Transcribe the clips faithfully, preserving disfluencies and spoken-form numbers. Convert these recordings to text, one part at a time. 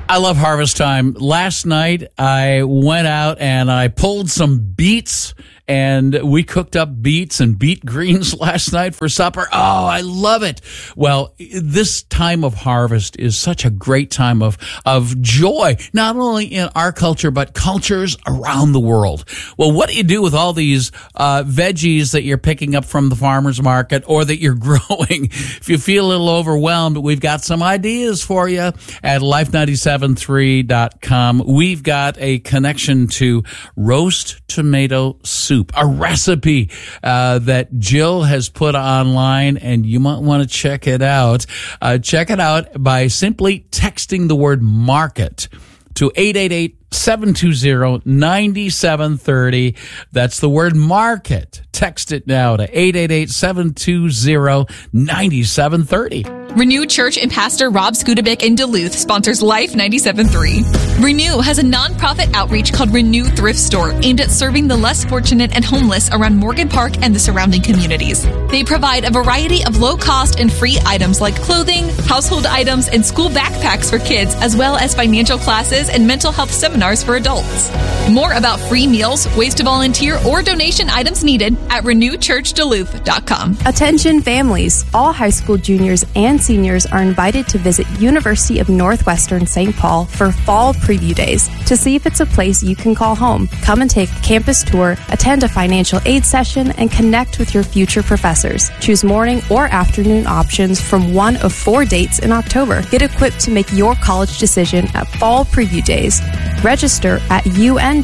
I love harvest time. Last night, I went out and I pulled some beets, and we cooked up beets and beet greens last night for supper. Oh, I love it. Well, this time of harvest is such a great time of, of joy, not only in our culture, but cultures around the world. Well, what do you do with all these uh, veggies that you're picking up from the farmer's market or that you're growing? If you feel a little overwhelmed, we've got some ideas for you at life ninety-seven three dot com. We've got a connection to roast tomato soup, a recipe uh, that Jill has put online, and you might want to check it out. Uh, check it out by simply texting the word market to eight eight eight, seven two zero, nine seven three zero. That's the word market. Text it now to eight eight eight, seven two zero, nine seven three zero. Renew Church and Pastor Rob Skudebick in Duluth sponsors Life ninety-seven point three. Renew has a nonprofit outreach called Renew Thrift Store aimed at serving the less fortunate and homeless around Morgan Park and the surrounding communities. They provide a variety of low-cost and free items like clothing, household items, and school backpacks for kids, as well as financial classes and mental health seminars for adults. More about free meals, ways to volunteer, or donation items needed at renew church duluth dot com. Attention families. All high school juniors and seniors are invited to visit University of Northwestern Saint Paul for fall preview days to see if it's a place you can call home. Come and take a campus tour, attend a financial aid session, and connect with your future professors. Choose morning or afternoon options from one of four dates in October. Get equipped to make your college decision at fall preview days. Register at unwsp.edu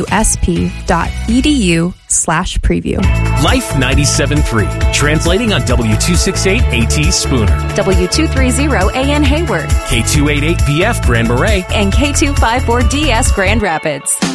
slash preview. Life ninety-seven point three, translating on W two sixty-eight A T Spooner, W two thirty A N Hayward, K two eighty-eight V F Grand Marais, and K two fifty-four D S Grand Rapids.